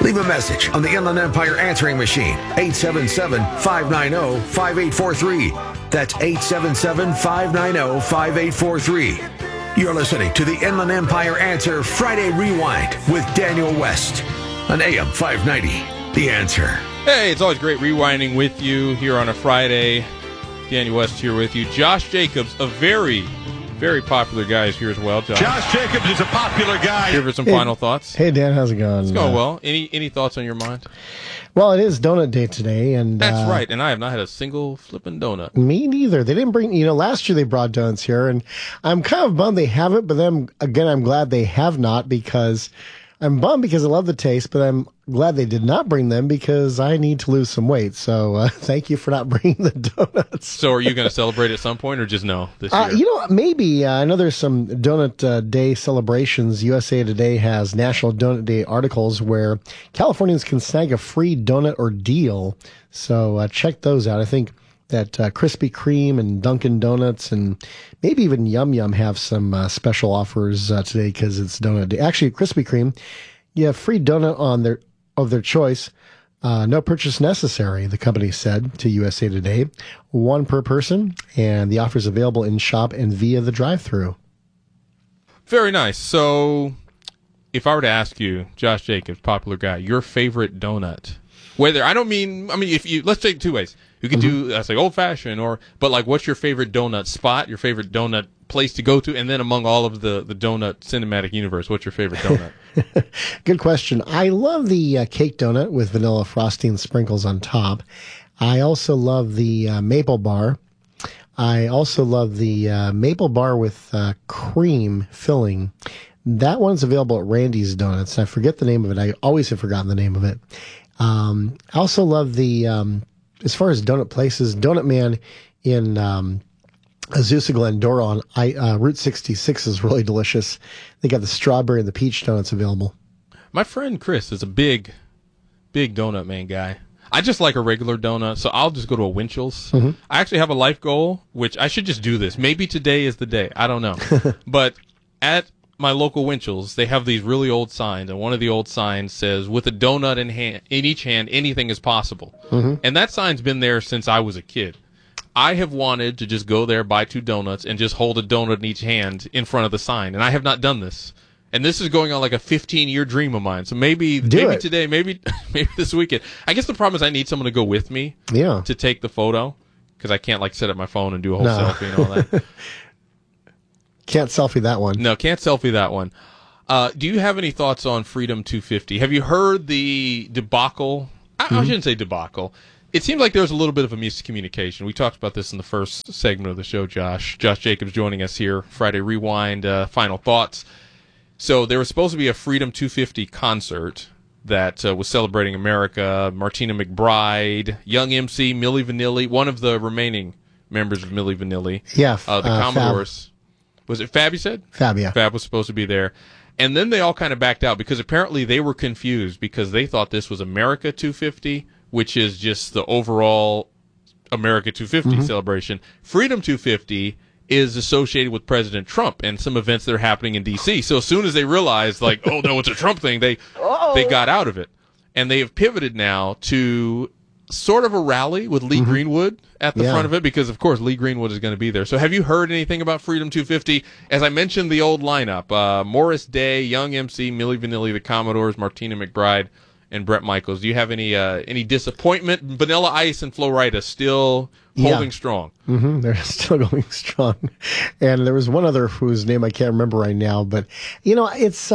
Leave a message on the Inland Empire answering machine, 877-590-5843. That's 877-590-5843. You're listening to the Inland Empire Answer Friday Rewind with Daniel West on AM 590. The Answer. Hey, it's always great rewinding with you here on a Friday. Daniel West here with you. Josh Jacobs, a very, very popular guy, is here as well. Josh Jacobs is a popular guy. Here for some final thoughts. Hey, Dan, how's it going? It's going well. Any thoughts on your mind? Well, it is donut day today, and that's right. And I have not had a single flipping donut. Me neither. They didn't bring. Last year they brought donuts here, and I'm kind of bummed they haven't. But then again, I'm glad they have not, because I'm bummed because I love the taste, but I'm glad they did not bring them because I need to lose some weight. So thank you for not bringing the donuts. So are you going to celebrate at some point, or just no this year? Maybe. I know there's some Donut Day celebrations. USA Today has National Donut Day articles where Californians can snag a free donut or deal. So check those out. I think that Krispy Kreme and Dunkin' Donuts and maybe even Yum Yum have some special offers today because it's Donut Day. Actually, Krispy Kreme, you have free donut of their choice. No purchase necessary, the company said to USA Today. One per person, and the offer is available in shop and via the drive-thru. Very nice. So if I were to ask you, Josh Jacobs, popular guy, your favorite donut, if you, let's take it two ways. You could do, old-fashioned, but like, what's your favorite donut spot, your favorite donut place to go to, and then among all of the donut cinematic universe, what's your favorite donut? Good question. I love the cake donut with vanilla frosting and sprinkles on top. I also love the maple bar. I also love the maple bar with cream filling. That one's available at Randy's Donuts. I forget the name of it. I always have forgotten the name of it. I also love the, as far as donut places, Donut Man in Azusa Glendora on Route 66 is really delicious. They got the strawberry and the peach donuts available. My friend Chris is a big Donut Man guy. I just like a regular donut, so I'll just go to a Winchell's. Mm-hmm. I actually have a life goal, which I should just do this. Maybe today is the day. I don't know. But at my local Winchell's, they have these really old signs, and one of the old signs says, with a donut in each hand, anything is possible. Mm-hmm. And that sign's been there since I was a kid. I have wanted to just go there, buy 2 donuts, and just hold a donut in each hand in front of the sign, and I have not done this. And this is going on like a 15-year dream of mine. So maybe today, maybe this weekend. I guess the problem is I need someone to go with me to take the photo, because I can't set up my phone and do a whole selfie and all that. Can't selfie that one. No, can't selfie that one. Do you have any thoughts on Freedom 250? Have you heard the debacle? I shouldn't say debacle. It seems like there's a little bit of a miscommunication. We talked about this in the first segment of the show, Josh. Josh Jacobs joining us here, Friday Rewind, final thoughts. So there was supposed to be a Freedom 250 concert that was celebrating America. Martina McBride, Young MC, Milli Vanilli, one of the remaining members of Milli Vanilli. Yeah. The Commodores. Fab. Was it Fab, you said? Fab, yeah. Fab was supposed to be there. And then they all kind of backed out because apparently they were confused because they thought this was America 250, which is just the overall America 250 celebration. Freedom 250 is associated with President Trump and some events that are happening in D.C. So as soon as they realized, oh, no, it's a Trump thing, they got out of it. And they have pivoted now to sort of a rally with Lee Greenwood at the front of it because, of course, Lee Greenwood is going to be there. So have you heard anything about Freedom 250? As I mentioned, the old lineup, Morris Day, Young MC, Milli Vanilli, the Commodores, Martina McBride, and Bret Michaels. Do you have any disappointment? Vanilla Ice and Flo Rida still holding strong. Mm-hmm. They're still going strong. And there was one other whose name I can't remember right now, but it's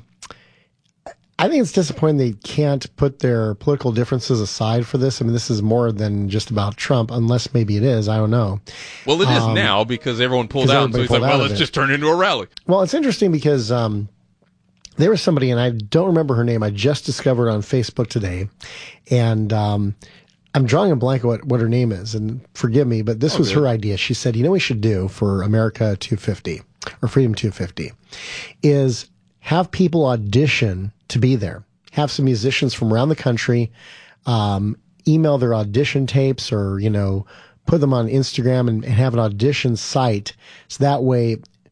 I think it's disappointing they can't put their political differences aside for this. I mean, this is more than just about Trump, unless maybe it is. I don't know. Well, it is now because everyone pulled out. So he's like, well, let's just turn it into a rally. Well, it's interesting because there was somebody, and I don't remember her name. I just discovered on Facebook today, and I'm drawing a blank on what her name is, and forgive me, but this was her idea. She said, what we should do for America 250, or Freedom 250, is have people audition to be there. Have some musicians from around the country email their audition tapes or, put them on Instagram and have an audition site. So that way,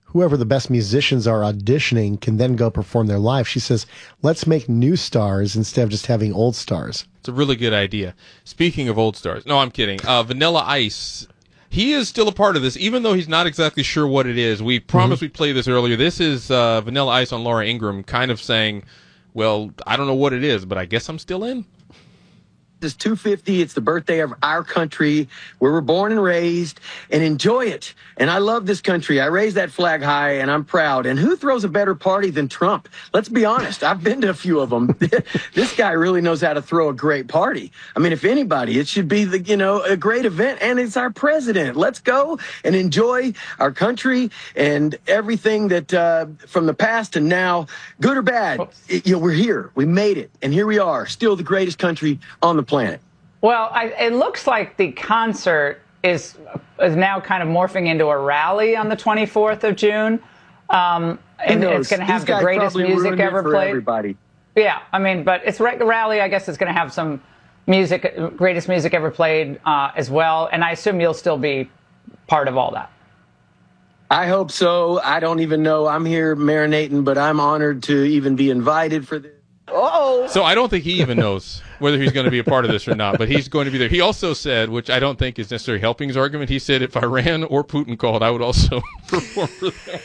whoever the best musicians are auditioning can then go perform their live. She says, let's make new stars instead of just having old stars. It's a really good idea. Speaking of old stars. No, I'm kidding. Vanilla Ice, he is still a part of this, even though he's not exactly sure what it is. We promised we'd play this earlier. This is Vanilla Ice on Laura Ingraham kind of saying, well, I don't know what it is, but I guess I'm still in. It's 250. It's the birthday of our country, where we're born and raised, and enjoy it. And I love this country. I raised that flag high, and I'm proud. And who throws a better party than Trump? Let's be honest. I've been to a few of them. This guy really knows how to throw a great party. I mean, if anybody, it should be a great event, and it's our president. Let's go and enjoy our country and everything that from the past to now, good or bad. We're here. We made it, and here we are, still the greatest country on the planet. Well, it looks like the concert is now kind of morphing into a rally on the 24th of June. And it's going to have the greatest music ever played. Everybody. Yeah, I mean, but it's a rally. I guess it's going to have some music, greatest music ever played as well. And I assume you'll still be part of all that. I hope so. I don't even know. I'm here marinating, but I'm honored to even be invited for this. So I don't think he even knows whether he's going to be a part of this or not, but he's going to be there. He also said, which I don't think is necessarily helping his argument, he said if Iran or Putin called, I would also perform for them.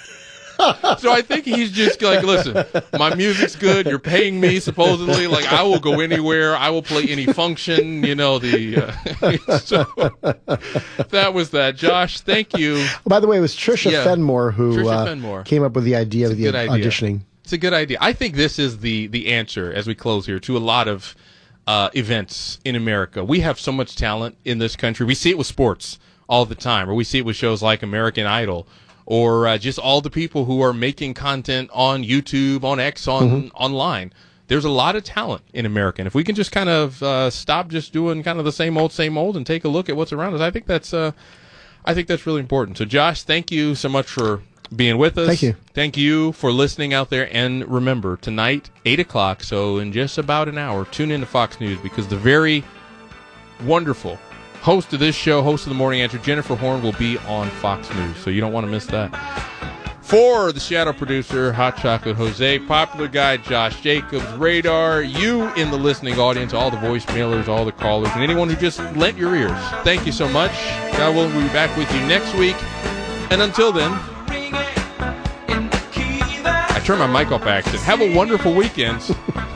So I think he's just like, listen, my music's good. You're paying me, supposedly. Like, I will go anywhere. I will play any function. So that was that. Josh, thank you. By the way, it was Trisha Fenmore who came up with the idea of the auditioning. It's a good idea. I think this is the answer, as we close here, to a lot of events in America. We have so much talent in this country. We see it with sports all the time, or we see it with shows like American Idol, or just all the people who are making content on YouTube, on X, online. There's a lot of talent in America. And if we can just kind of stop just doing kind of the same old, and take a look at what's around us, I think that's really important. So, Josh, thank you so much for being with us. Thank you. Thank you for listening out there. And remember, tonight, 8 o'clock, so in just about an hour, tune into Fox News, because the very wonderful host of this show, host of the Morning Answer, Jennifer Horn, will be on Fox News. So you don't want to miss that. For the shadow producer, Hot Chocolate Jose, popular guy, Josh Jacobs, Radar, you in the listening audience, all the voicemailers, all the callers, and anyone who just lent your ears, thank you so much. God willing, we'll be back with you next week. And until then, I turn my mic off by accident. Have a wonderful weekend.